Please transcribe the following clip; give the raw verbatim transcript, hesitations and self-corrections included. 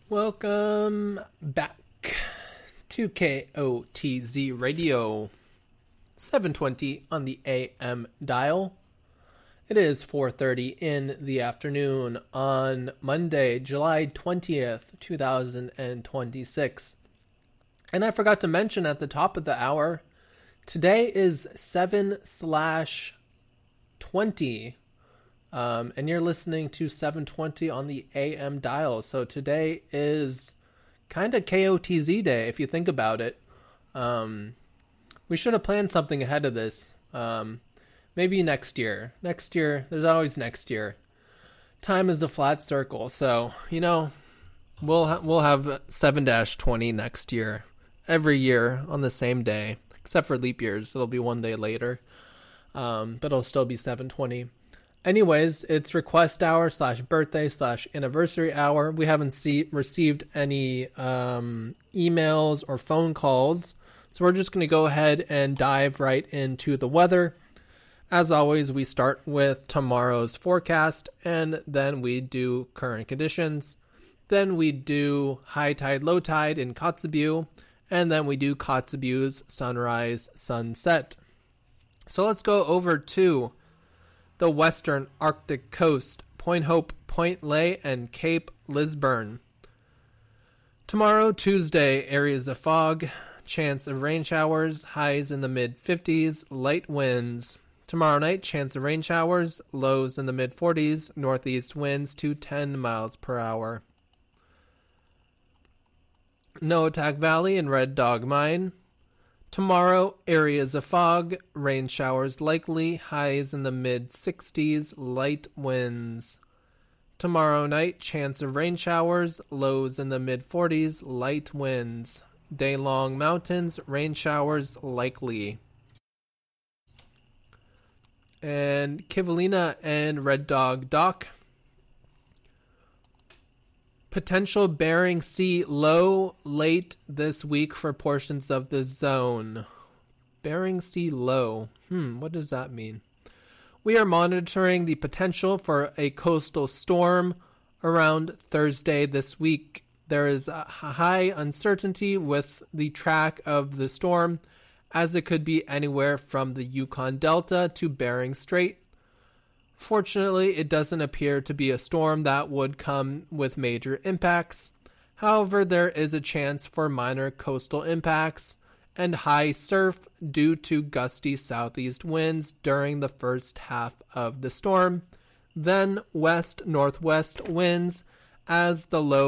Welcome back to K O T Z Radio, seven twenty on the A M dial. It is four thirty in the afternoon on Monday, July twentieth, twenty twenty-six. And I forgot to mention at the top of the hour, today is seven slash twenty. Um, and you're listening to seven twenty on the A M dial. So today is kind of K O T Z day, if you think about it. Um, we should have planned something ahead of this. Um, maybe next year. Next year, there's always next year. Time is a flat circle. So, you know, we'll, ha- we'll have seven twenty next year. Every year on the same day. Except for leap years. It'll be one day later. Um, but it'll still be seven twenty. Anyways, it's request hour slash birthday slash anniversary hour. We haven't see, received any um, emails or phone calls. So we're just going to go ahead and dive right into the weather. As always, we start with tomorrow's forecast and then we do current conditions. Then we do high tide, low tide in Kotzebue. And then we do Kotzebue's sunrise, sunset. So let's go over to the western Arctic coast, Point Hope, Point Lay, and Cape Lisburne. Tomorrow, Tuesday, areas of fog, chance of rain showers, highs in the mid fifties, light winds. Tomorrow night, chance of rain showers, lows in the mid forties, northeast winds to ten miles per hour. Noatak Valley and Red Dog Mine. Tomorrow, areas of fog, rain showers likely, highs in the mid sixties, light winds. Tomorrow night, chance of rain showers, lows in the mid forties, light winds. Day-long mountains, rain showers likely. And Kivalina and Red Dog Dock. Potential Bering Sea low late this week for portions of the zone. Bering Sea low. Hmm, what does that mean? We are monitoring the potential for a coastal storm around Thursday this week. There is a high uncertainty with the track of the storm, as it could be anywhere from the Yukon Delta to Bering Strait. Fortunately, it doesn't appear to be a storm that would come with major impacts. However, there is a chance for minor coastal impacts and high surf due to gusty southeast winds during the first half of the storm, then west-northwest winds as the low